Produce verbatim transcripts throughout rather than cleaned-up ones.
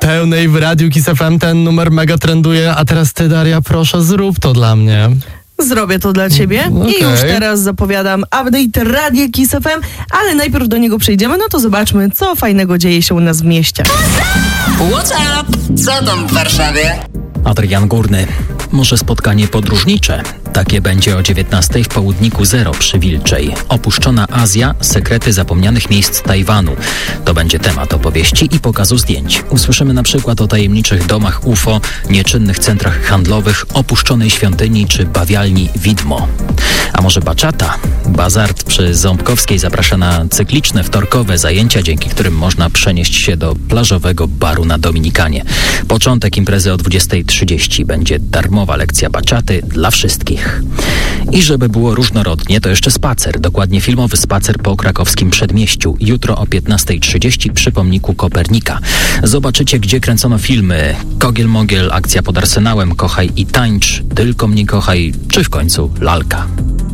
pełnej w Radiu Kiss F M. Ten numer mega trenduje, a teraz ty, Daria, proszę, zrób to dla mnie. Zrobię to dla ciebie Okay. i już teraz zapowiadam update Radia Kiss F M, ale najpierw do niego przejdziemy, no to zobaczmy, co fajnego dzieje się u nas w mieście. What's up? Co tam w Warszawie? Adrian Górny. Może spotkanie podróżnicze? Takie będzie o dziewiętnastej w południku Zero przy Wilczej. Opuszczona Azja, sekrety zapomnianych miejsc Tajwanu. To będzie temat opowieści i pokazu zdjęć. Usłyszymy na przykład o tajemniczych domach U F O, nieczynnych centrach handlowych, opuszczonej świątyni czy bawialni Widmo. A może baczata? Bazart przy Ząbkowskiej zaprasza na cykliczne wtorkowe zajęcia, dzięki którym można przenieść się do plażowego baru na Dominikanie. Początek imprezy o dwudziestej trzydzieści. Będzie darmowa lekcja baczaty dla wszystkich. I żeby było różnorodnie, to jeszcze spacer. Dokładnie filmowy spacer po krakowskim Przedmieściu. Jutro o piętnastej trzydzieści przy pomniku Kopernika. Zobaczycie, gdzie kręcono filmy Kogiel Mogiel, Akcja pod Arsenałem, Kochaj i tańcz, Tylko mnie kochaj, czy w końcu Lalka.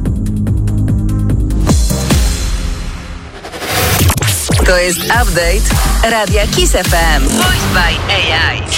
To jest update Radia Kiss F M. Voice by A I.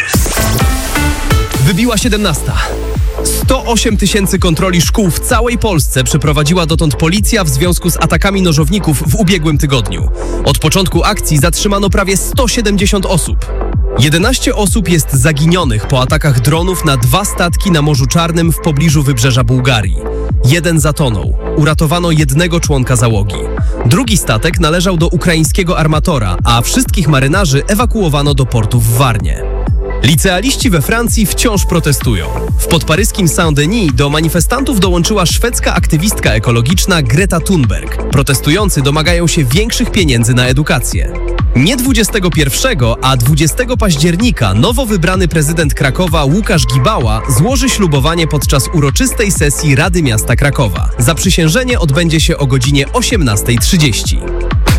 Wybiła siedemnasta. sto osiem tysięcy kontroli szkół w całej Polsce przeprowadziła dotąd policja w związku z atakami nożowników w ubiegłym tygodniu. Od początku akcji zatrzymano prawie sto siedemdziesiąt osób. jedenaście osób jest zaginionych po atakach dronów na dwa statki na Morzu Czarnym w pobliżu wybrzeża Bułgarii. Jeden zatonął. Uratowano jednego członka załogi. Drugi statek należał do ukraińskiego armatora, a wszystkich marynarzy ewakuowano do portu w Warnie. Licealiści we Francji wciąż protestują. W podparyskim Saint-Denis do manifestantów dołączyła szwedzka aktywistka ekologiczna Greta Thunberg. Protestujący domagają się większych pieniędzy na edukację. Nie dwudziestego pierwszego, a dwudziestego października nowo wybrany prezydent Krakowa Łukasz Gibała złoży ślubowanie podczas uroczystej sesji Rady Miasta Krakowa. Zaprzysiężenie odbędzie się o godzinie osiemnastej trzydzieści.